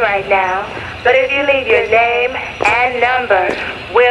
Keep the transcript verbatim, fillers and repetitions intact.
right now, but if you leave your name and number, we'll